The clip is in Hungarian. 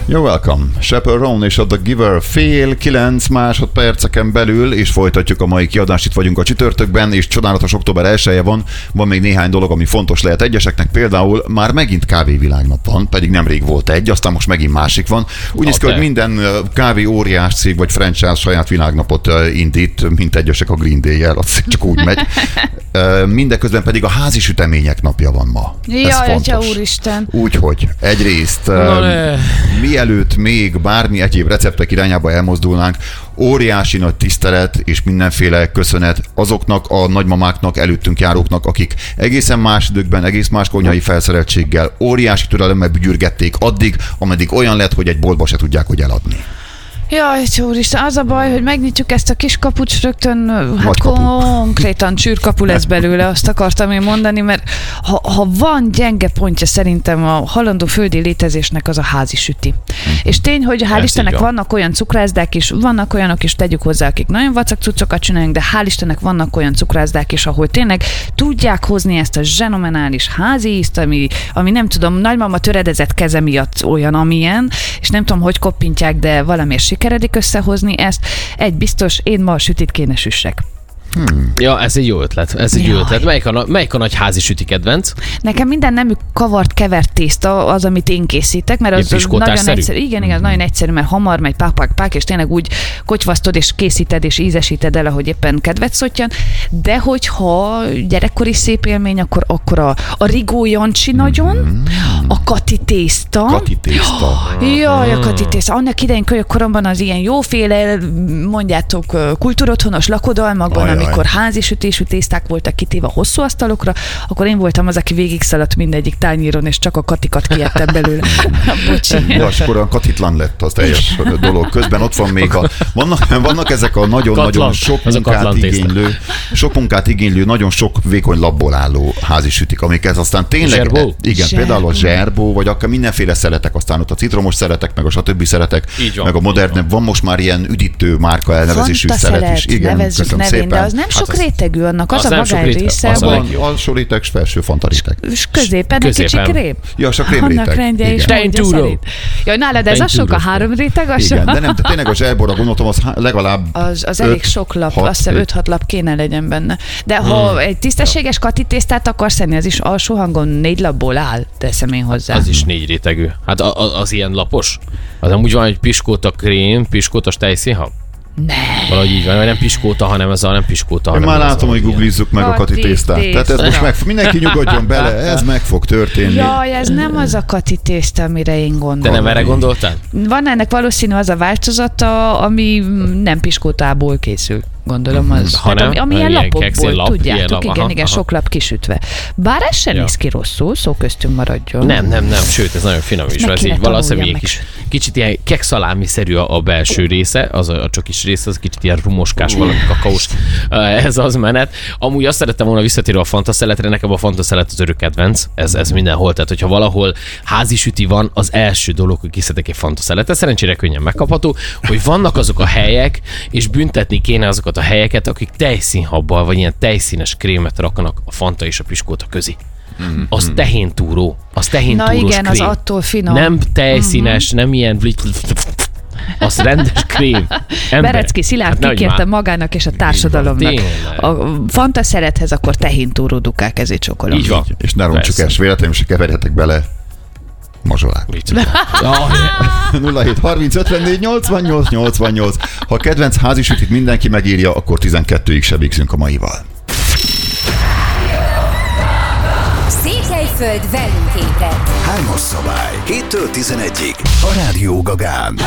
You're welcome. Chaperone és a The Giver fél 9 másodperceken belül, és folytatjuk a mai kiadást. Itt vagyunk a csütörtökben, és csodálatos október 1-je van. Van még néhány dolog, ami fontos lehet egyeseknek. Például már megint kávévilágnap van, pedig nemrég volt egy, aztán most megint másik van. Úgy néz ki, hogy minden kávé óriás cég vagy franchise saját világnapot indít, mint egyesek a Green Day-jel, az csak úgy megy. Mindeközben pedig a házi sütemények napja van ma. Jaj, atya úristen. Úgyhogy egyrészt mielőtt még bármi egyéb receptek irányába elmozdulnánk, óriási nagy tisztelet és mindenféle köszönet azoknak a nagymamáknak, előttünk járóknak, akik egészen más időkben, egész más konyhai felszereltséggel, óriási türelemmel bügyürgették addig, ameddig olyan lett, hogy egy boltba se tudják, hogy eladni. Jaj, úristen, az a baj, hogy megnyitjuk ezt a kis kaput, és rögtön konkrétan csűrkapu lesz belőle, azt akartam én mondani, mert ha van gyenge pontja szerintem a halandó földi létezésnek, az a házi süti. És tény, hogy hál' Istennek vannak olyan cukrászdák is, vannak olyanok is, tegyük hozzá, akik nagyon vacak cuccokat csinálnak, de hál' Istennek vannak olyan cukrászdák is, ahol tényleg tudják hozni ezt a zsenomenális házi ízt, ami nem tudom, nagymama töredezett keze miatt olyan, amilyen, és nem tudom, hogy koppintják, de valamiért sikeredik összehozni ezt. Egy biztos, én ma a sütit kéne süssek. Ja, ez egy jó ötlet. Jó ötlet. Melyik a nagy házi süti kedvenc? Nekem minden nemű kevert tészta az, amit én készítek, mert az nagyon egyszerű. Igen, az nagyon egyszerű, mert hamar megy pák, és tényleg úgy kotyvasztod, és készíted, és ízesíted el, ahogy éppen kedvet szottyan. De hogyha gyerekkori szép élmény, akkor a rigó jancsi nagyon, a kati tészta. Jaj, a kati tészta. Annak idején kölyökkoromban az ilyen jóféle, mondjátok, kultúrotthonos lakodalmakban, amikor házi sütésű tészták voltak kitéve a hosszú asztalokra, akkor én voltam az, aki végigszaladt mindegyik tányéron, és csak a katikat kiettem belőle. Bocsi. Ja, és akkor a katitlan lett az teljes dolog. Közben ott van még vannak ezek a nagyon-nagyon sok munkát igénylő, nagyon sok vékony labból álló házi sütik, amiket aztán tényleg... Zserbó? Igen, például a zserbó, vagy akár mindenféle szeletek, aztán ott a citromos szeletek, meg a stb. Szeletek, meg a modernebb. Van most már ilyen üdítő márka elnevezésű szelet is. Igen, köszönöm szépen. De az nem sok rétegű, annak az a magány része. Van alsó réteg, felső fanta réteg. És középen egy kicsi krém. Ja, és a krém réteg. Tejntúró. Jaj, nálad ez a sok, a 3 réteg? Igen, de nem, tényleg a zserbóra gondoltam, az legalább az elég sok lap, azt hiszem 5-6 lap kéne legyen benne. De ha egy tisztességes kati tésztát akarsz enni, az is alsó hangon 4 lapból áll, teszem én hozzá. Az is 4 rétegű. Hát az ilyen lapos? Az amúgy van, hogy piskóta krém, piskóta tejszínhab? Nem. Valahogy így van, vagy nem piskóta, hanem ez a nem piskóta. Én már látom, hogy googlizzuk meg a kati tésztát. Tehát ez most mindenki nyugodjon bele, ez meg fog történni. Jaj, ez nem az a kati tészta, amire én gondolom. Te nem erre gondoltál? Van ennek valószínű az a változata, ami nem piskótából készül. Gondolom az, ami ilyen lapokból, tudjátok, igen, sok lap kisütve. Bár ez sem néz ki rosszul, szó köztünk maradjon. Nem, sőt, ez nagyon finom is. Ez így valószínűleg kicsit ilyen kekszalámiszerű a belső része, az a csokis része, az kicsit ilyen rumoskás, valami kakaós, ez az menet. Amúgy azt szerettem volna visszatérni a fantaszeletre, nekem a fantaszelet az örök kedvenc, ez mindenhol, tehát hogyha valahol házi süti van, az első dolog, hogy kiszedek egy fantaszeletet, szerencsére könnyen megkapható, hogy vannak azok a helyek, és büntetni kéne azokat a helyeket, akik tejszínhabbal, vagy ilyen tejszínes krémet raknak a fanta és a piskóta közé. Az tehéntúró. Az tehéntúrós krém. Na igen, az attól finom. Nem tejszínes, nem ilyen... Az rendes krém. Berecki Szilárd kikérte magának és a társadalomnak. A fanta szerethez akkor tehéntúró dukák, ezért csokolom. Így van. És ne roncsuk el, véletlenül se keverjetek bele mazsolát. 07 30 54 88 88. Ha a kedvenc házi sütit mindenki megírja, akkor 12-ig se végzünk a maival. Székelyföld velünk ébred. Hármas szabály. 7-től 11-ig. A Rádió Gagán.